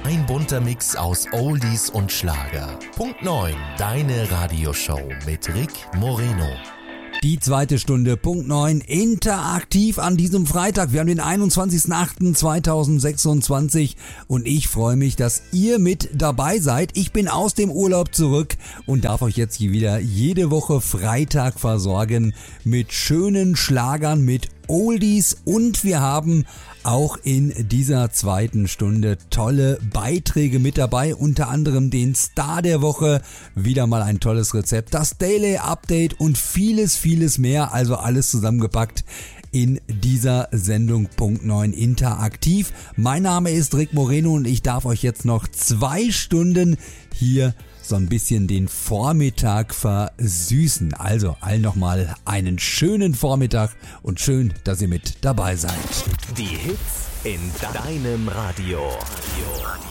Ein bunter Mix aus Oldies und Schlager. Punkt 9, deine Radioshow mit Rick Moreno. Die zweite Stunde, Punkt 9, interaktiv an diesem Freitag. Wir haben den 21.08.2026 und ich freue mich, dass ihr mit dabei seid. Ich bin aus dem Urlaub zurück und darf euch jetzt hier wieder jede Woche Freitag versorgen mit schönen Schlagern, mit Oldies, und wir haben auch in dieser zweiten Stunde tolle Beiträge mit dabei, unter anderem den Star der Woche, wieder mal ein tolles Rezept, das Daily Update und vieles mehr, also alles zusammengepackt in dieser Sendung Punkt 9 interaktiv. Mein Name ist Rick Moreno und ich darf euch jetzt noch 2 Stunden hier so ein bisschen den Vormittag versüßen. Also allen nochmal einen schönen Vormittag und schön, dass ihr mit dabei seid. Die Hits in deinem Radio.